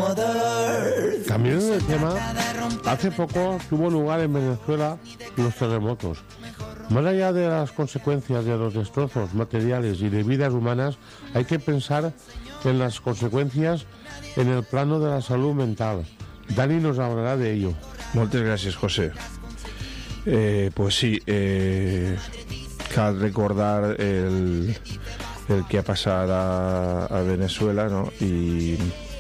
Cambiando de tema, hace poco tuvo lugar en Venezuela los terremotos. Más allá de las consecuencias de los destrozos materiales y de vidas humanas, hay que pensar en las consecuencias en el plano de la salud mental. Dani nos hablará de ello. Moltes gràcies, José. Pues sí, cal recordar el que ha passat a Venezuela, no? I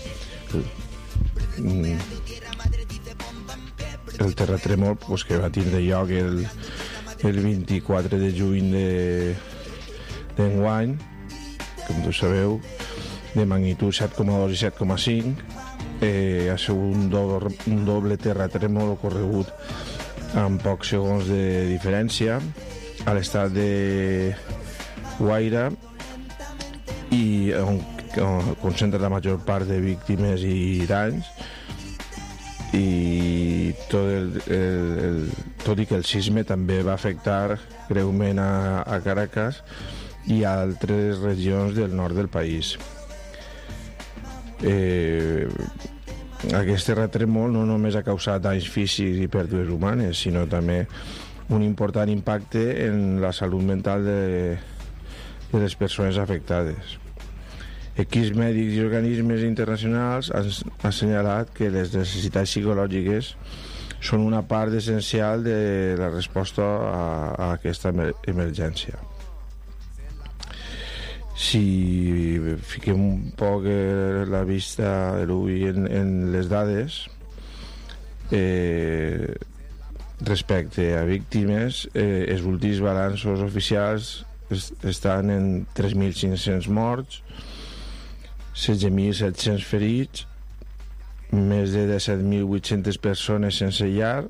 el terratrèmol pues, que va tindre lloc el 24 de juny d'enguany, com tu sabeu, de magnitud 7,2 i 7,5. Ha sigut un doble terratrèmol ocorregut amb pocs segons de diferència a l'estat de Guaira i on concentra la major part de víctimes i danys, i tot i que el sisme també va afectar greument a Caracas i a altres regions del nord del país. Aquest terratrèmol no només ha causat danys físics i pèrdues humanes, sinó també un important impacte en la salut mental de les persones afectades. Equips mèdics i organismes internacionals han assenyalat que les necessitats psicològiques són una part essencial de la resposta a aquesta emergència. Si fiquem un poc la vista de l'ull en les dades, respecte a víctimes, els últims balanços oficials estan en 3.500 morts, 16.700 ferits, més de 17.800 persones sense llar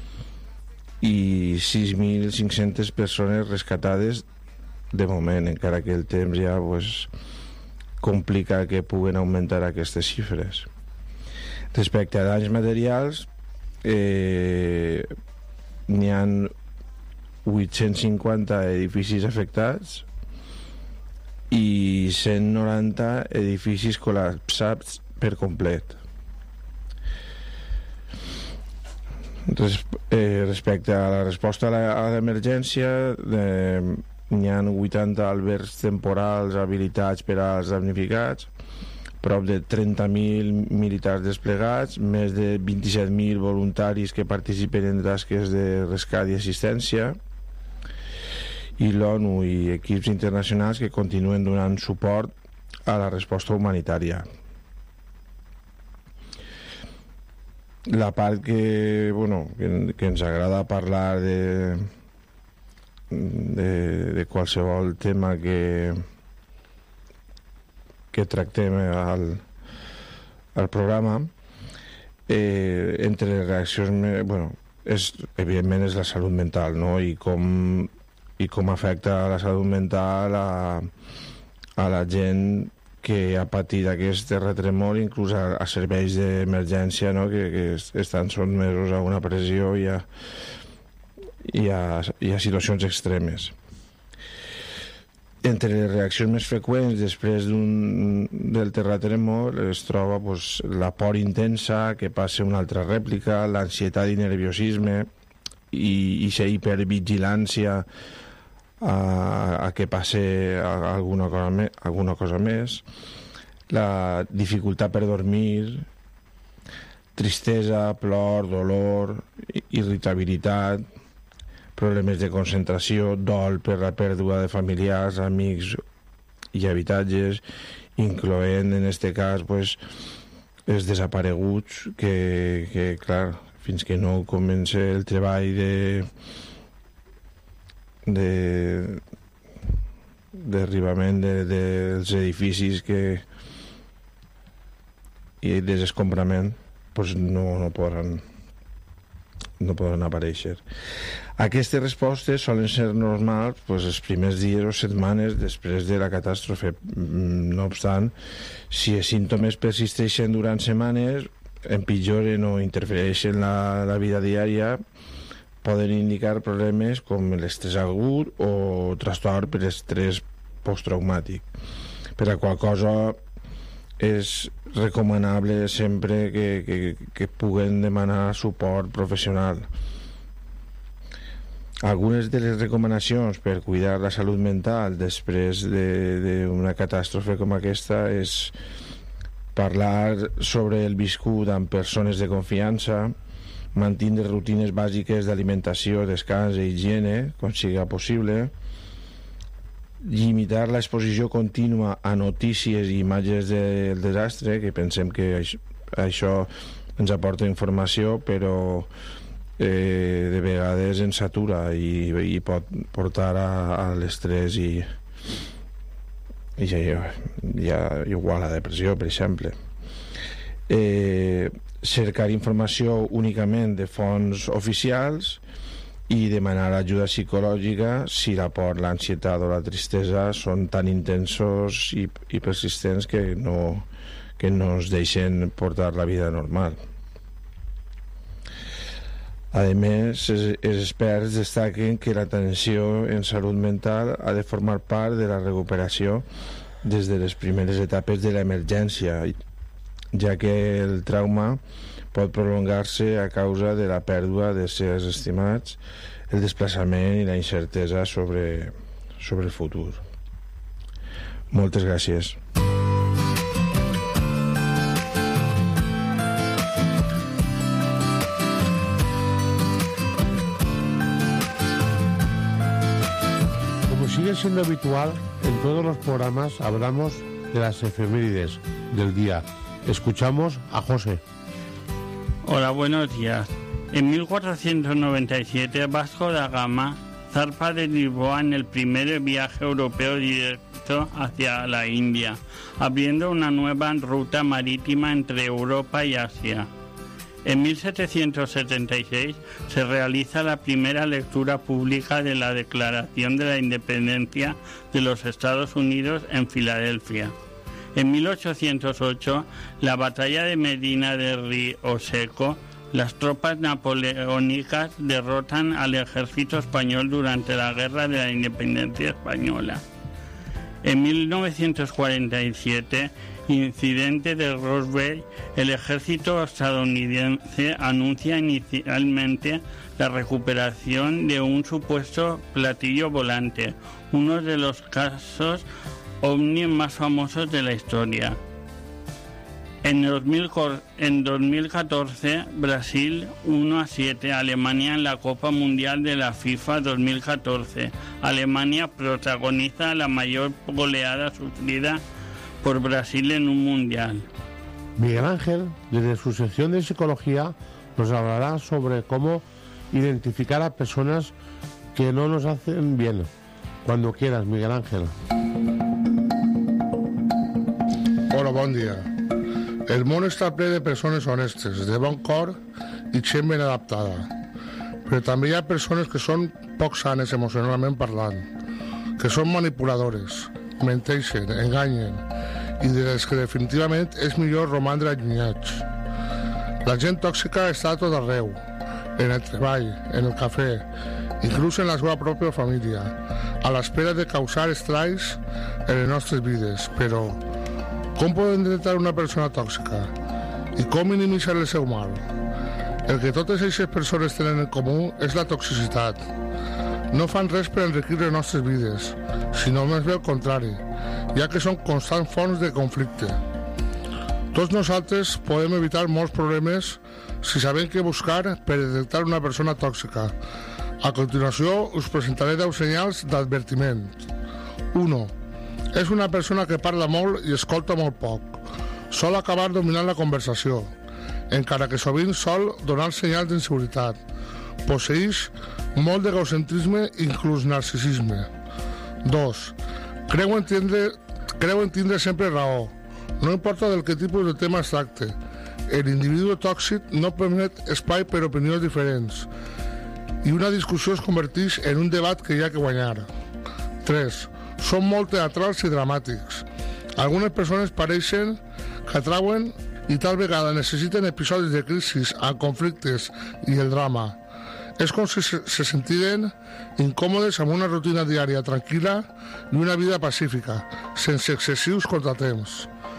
i 6.500 persones rescatades de moment, encara que el temps ja complica que puguen augmentar aquestes xifres. Respecte a danys materials, n'hi ha 850 edificis afectats i 190 edificis col·lapsats per complet. Respecte a la resposta a l'emergència, n'hi ha 80 albergs temporals habilitats per als damnificats, prop de 30.000 militars desplegats, més de 27.000 voluntaris que participen en tasques de rescat i assistència, i l'ONU i equips internacionals que continuen donant suport a la resposta humanitària. La part que ens agrada parlar de qualsevol tema que tractem al programa, entre les reaccions evidentment és la salut mental, no? I com afecta la salut mental a la gent que ha patit aquest terratrèmol, inclús a serveis d'emergència, no? que estan sotmesos a una pressió i a situacions extremes. Entre les reaccions més freqüents després del terratrèmol es troba la por intensa, que passa una altra rèplica, l'ansietat i nerviosisme i la hipervigilància a que passe alguna cosa més, la dificultat per dormir, tristesa, plor, dolor, irritabilitat, problemes de concentració, dol per la pèrdua de familiars, amics i habitatges, incloent en aquest cas els desapareguts que clar, fins que no comença el treball d'arribament dels edificis i desescombrament no poden aparèixer. Aquestes respostes solen ser normals els primers dies o setmanes després de la catàstrofe. No obstant, si els símptomes persisteixen durant setmanes, empitjoren o interfereixen la vida diària, poden indicar problemes com l'estrès agut o trastorn per estrès posttraumàtic, per a qual cosa és recomanable sempre que puguen demanar suport professional. Algunes de les recomanacions per cuidar la salut mental després d'una catàstrofe com aquesta és parlar sobre el viscut amb persones de confiança, mantindre rutines bàsiques d'alimentació, descans i higiene, quan siga possible, limitar l'exposició contínua a notícies i imatges del desastre, que pensem que això ens aporta informació, però de vegades ens satura i pot portar a l'estrès i igual a la depressió, per exemple. Cercar informació únicament de fonts oficials i demanar ajuda psicològica si la por, l'ansietat o la tristesa són tan intensos i persistents que no ens deixen portar la vida normal. A més, els experts destaquen que l'atenció en salut mental ha de formar part de la recuperació des de les primeres etapes de l'emergència, ja que el trauma pot prolongar-se a causa de la pèrdua de sers estimats, el desplaçament i la incertesa sobre el futur. Moltes gràcies. Como sigue siendo habitual, en todos los programas hablamos de las efemérides del día. Escuchamos a José. Hola, buenos días. En 1497, Vasco da Gama zarpa de Lisboa en el primer viaje europeo directo hacia la India, abriendo una nueva ruta marítima entre Europa y Asia. En 1776 se realiza la primera lectura pública de la Declaración de la Independencia de los Estados Unidos en Filadelfia. En 1808, la batalla de Medina de Río Seco, las tropas napoleónicas derrotan al ejército español durante la Guerra de la Independencia Española. En 1947, incidente de Roswell, el ejército estadounidense anuncia inicialmente la recuperación de un supuesto platillo volante, uno de los casos ovni más famosos de la historia. En 2014, Brasil 1-7 a Alemania en la Copa Mundial de la FIFA 2014. Alemania protagoniza la mayor goleada sufrida por Brasil en un mundial. Miguel Ángel, desde su sección de psicología, nos hablará sobre cómo identificar a personas que no nos hacen bien. Cuando quieras, Miguel Ángel. Hola, bon dia. El món està ple de persones honestes, de bon cor i gent ben adaptada. Però també hi ha persones que són poc sanes emocionalment parlant, que són manipuladores, menteixen, enganyen, i de les que definitivament és millor romandre allunyats. La gent tòxica està a tot arreu, en el treball, en el cafè, inclús en la seva pròpia família, a l'espera de causar estralls en les nostres vides. Però com podem detectar una persona tòxica? I com minimitzar el seu mal? El que totes aquestes persones tenen en comú és la toxicitat. No fan res per enriquir les nostres vides, sinó més bé el contrari, ja que són constants fonts de conflicte. Tots nosaltres podem evitar molts problemes si sabem què buscar per detectar una persona tòxica. A continuació us presentaré 10 senyals d'advertiment. 1. És una persona que parla molt i escolta molt poc. Sol acabar dominant la conversació, encara que sovint sol donar senyals d'inseguretat. Posseeix molt d'egocentrisme i inclús narcisisme. 2. Creu en tindre sempre raó. No importa del que tipus de tema es tracte. L'individu tòxic no permet espai per opinions diferents i una discussió es converteix en un debat que hi ha que guanyar. 3. Són molt teatrals i dramàtics. Algunes persones pareixen que atrauen i tal vegada necessiten episodis de crisis amb conflictes i el drama. És com si se sentiren incòmodes amb una rutina diària tranquil·la i una vida pacífica, sense excessius contratemps.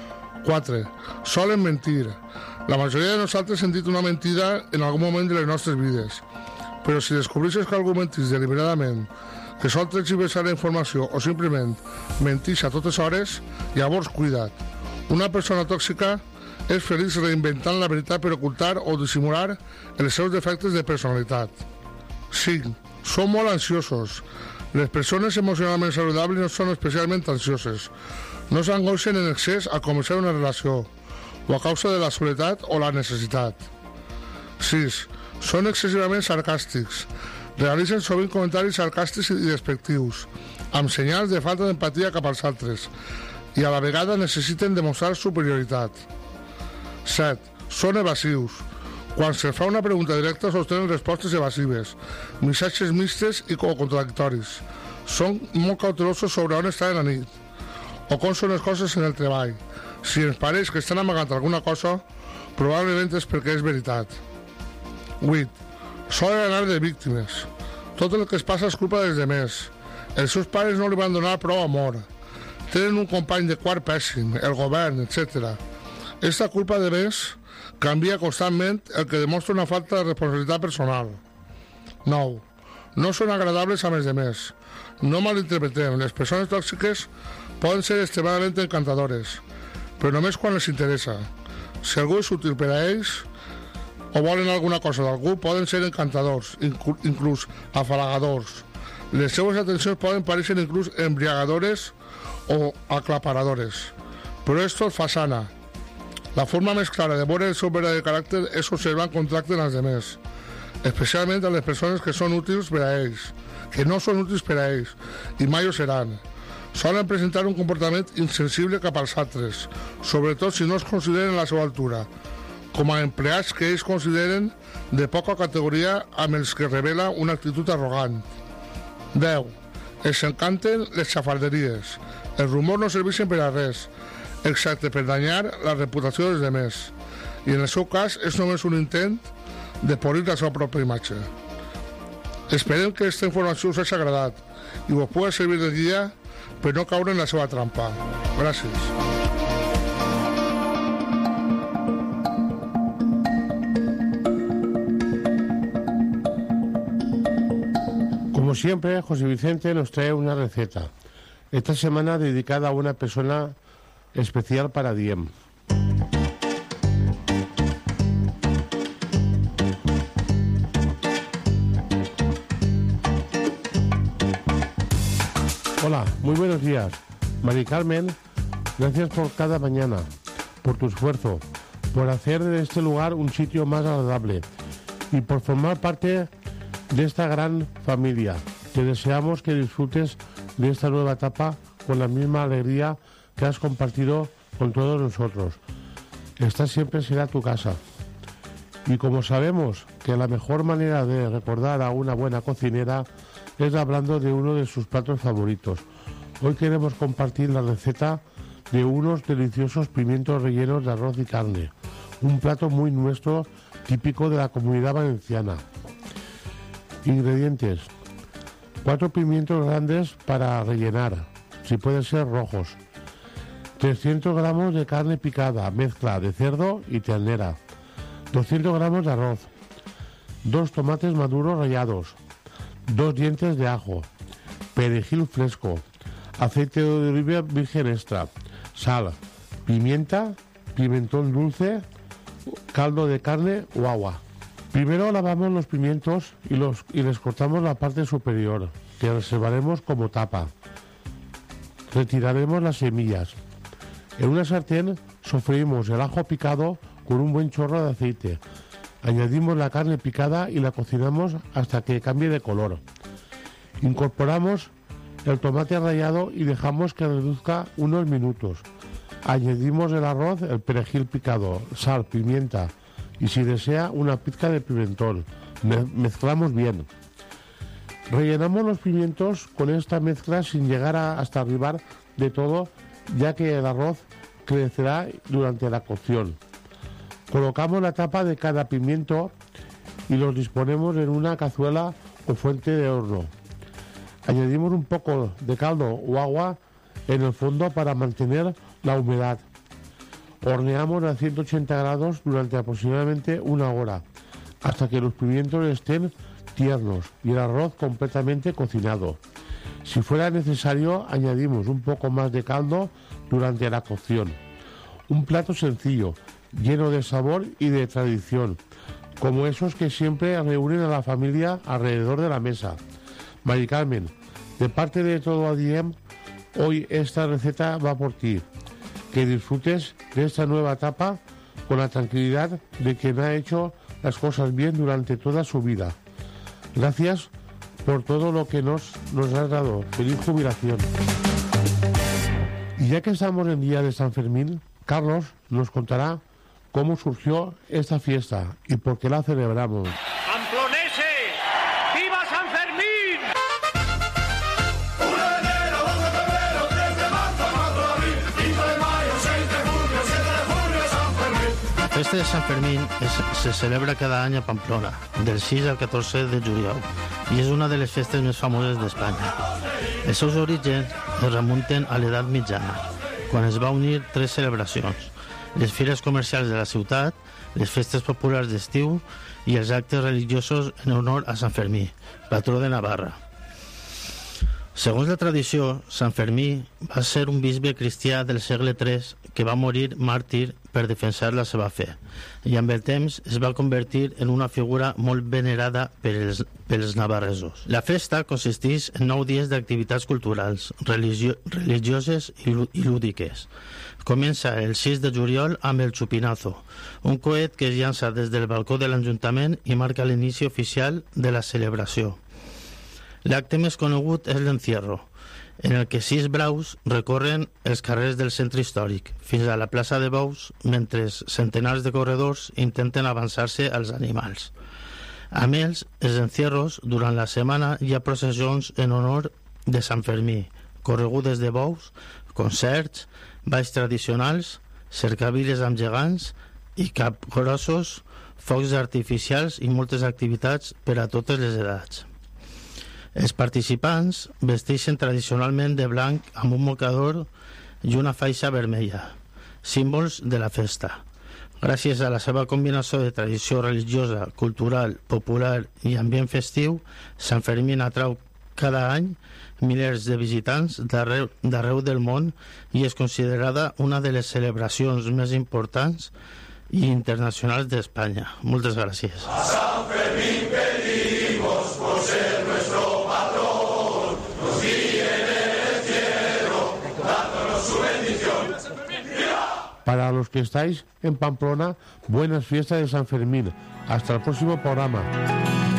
4. Solen mentir. La majoria de nosaltres hem dit una mentida en algun moment de les nostres vides. Però si descobrisses que algú mentís deliberadament, que sol tergiversar la informació o simplement mentix a totes hores, llavors cuida't. Una persona tòxica és feliç reinventant la veritat per ocultar o dissimular els seus defectes de personalitat. 5. Són molt ansiosos. Les persones emocionalment saludables no són especialment ansioses. No s'angoixen en excés al començar una relació o a causa de la soledat o la necessitat. 6. Són excessivament sarcàstics. Realitzen sovint comentaris sarcàstics i despectius, amb senyals de falta d'empatia cap als altres, i a la vegada necessiten demostrar superioritat. 7. Són evasius. Quan se fa una pregunta directa sostenen respostes evasives, missatges mixtes i contradictoris. Són molt cautelosos sobre on estan a la nit o com són les coses en el treball. Si ens pareix que estan amagant alguna cosa, probablement és perquè és veritat. 8. Solen anar de víctimes. Tot el que es passa és culpa dels demés. Els seus pares no li van donar prou amor. Tenen un company de quart pèssim, el govern, etc. Esta culpa de més canvia constantment, el que demostra una falta de responsabilitat personal. 9. No són agradables amb els demés. No malinterpretem, les persones tòxiques poden ser extremadament encantadores, però només quan els interessa. Si algú és útil per a ells o volen alguna cosa d'algú, poden ser encantadors, inclús afalagadors. Les seues atencions poden parèixer inclús embriagadores o aclaparadores, però esto fa sana. La forma més clara de veure el seu verdader caràcter és observar com tracten els demés, especialment a les persones que són útils per a ells, que no són útils per a ells, i mai ho seran. Solen presentar un comportament insensible cap als altres, sobretot si no es consideren a la seva altura, com a empleats que ells consideren de poca categoria amb els que revela una actitud arrogant. 10. Els encanten les xafarderies. Els rumors no serveixen per a res, excepte per danyar la reputació dels demés. I en el seu cas és només un intent de polir la seva pròpia imatge. Esperem que aquesta informació us hagi agradat i us pugui servir de guia per no caure en la seva trampa. Gràcies. Como siempre, José Vicente nos trae una receta. Esta semana dedicada a una persona especial para Diem. Hola, muy buenos días. Mari Carmen, gracias por cada mañana, por tu esfuerzo, por hacer de este lugar un sitio más agradable y por formar parte de esta gran familia. Te deseamos que disfrutes de esta nueva etapa con la misma alegría que has compartido con todos nosotros. Esta siempre será tu casa. Y como sabemos que la mejor manera de recordar a una buena cocinera es hablando de uno de sus platos favoritos. Hoy queremos compartir la receta de unos deliciosos pimientos rellenos de arroz y carne. Un plato muy nuestro, típico de la Comunidad Valenciana. Ingredientes: 4 pimientos grandes para rellenar, si pueden ser rojos, 300 gramos de carne picada, mezcla de cerdo y ternera, 200 gramos de arroz, 2 tomates maduros rallados, 2 dientes de ajo, perejil fresco, aceite de oliva virgen extra, sal, pimienta, pimentón dulce, caldo de carne o agua. Primero lavamos los pimientos y les cortamos la parte superior, que reservaremos como tapa. Retiraremos las semillas. En una sartén sofreímos el ajo picado con un buen chorro de aceite. Añadimos la carne picada y la cocinamos hasta que cambie de color. Incorporamos el tomate rallado y dejamos que reduzca unos minutos. Añadimos el arroz, el perejil picado, sal, pimienta y, si desea, una pizca de pimentón. Mezclamos bien. Rellenamos los pimientos con esta mezcla sin llegar hasta arribar de todo, ya que el arroz crecerá durante la cocción. Colocamos la tapa de cada pimiento y los disponemos en una cazuela o fuente de horno. Añadimos un poco de caldo o agua en el fondo para mantener la humedad. Horneamos a 180 grados durante aproximadamente 1 hora, hasta que los pimientos estén tiernos y el arroz completamente cocinado. Si fuera necesario, añadimos un poco más de caldo durante la cocción. Un plato sencillo, lleno de sabor y de tradición, como esos que siempre reúnen a la familia alrededor de la mesa. Mari Carmen, de parte de todo ADIEM, hoy esta receta va por ti. Que disfrutes de esta nueva etapa con la tranquilidad de quien ha hecho las cosas bien durante toda su vida. Gracias por todo lo que nos has dado. Feliz jubilación. Y ya que estamos en día de San Fermín, Carlos nos contará cómo surgió esta fiesta y por qué la celebramos. ¡Pamploneses! ¡Viva San Fermín! La festa de Sant Fermín se celebra cada any a Pamplona, del 6 al 14 de juliol, i és una de les festes més famoses d'Espanya. Els seus orígens es remunten a l'edat mitjana, quan es va unir 3 celebracions: les fires comercials de la ciutat, les festes populars d'estiu i els actes religiosos en honor a Sant Fermí, patró de Navarra. Segons la tradició, Sant Fermí va ser un bisbe cristià del segle III que va morir màrtir per defensar la seva fe, i amb el temps es va convertir en una figura molt venerada pels navarresos. La festa consisteix en 9 dies d'activitats culturals, religioses i lúdiques. Comença el 6 de juliol amb el Chupinazo, un coet que es llança des del balcó de l'Ajuntament i marca l'inici oficial de la celebració. L'acte més conegut és l'encierro, en el que 6 braus recorren els carrers del centre històric fins a la plaça de Bous, mentre centenars de corredors intenten avançar-se als animals. A més, els encierros, durant la setmana hi ha processions en honor de Sant Fermí, corregudes de bous, concerts, balls tradicionals, cercaviles amb gegants i capgrossos, focs artificials i moltes activitats per a totes les edats. Els participants vesteixen tradicionalment de blanc amb un mocador i una faixa vermella, símbols de la festa. Gràcies a la seva combinació de tradició religiosa, cultural, popular i ambient festiu, Sant Fermí atrau cada any milers de visitants d'arreu del món i és considerada una de les celebracions més importants i internacionals d'Espanya. Moltes gràcies. A San Fermín pedimos por ser nuestro patrón, nos guíe en el encierro, dándonos su bendición. Para los que estáis en Pamplona, buenas fiestas de San Fermín. Hasta el próximo programa.